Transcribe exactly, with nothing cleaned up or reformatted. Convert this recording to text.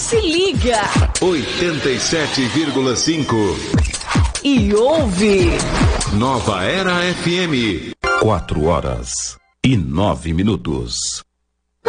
Se liga. oitenta e sete vírgula cinco. E ouve. Nova Era F M. Quatro horas e nove minutos.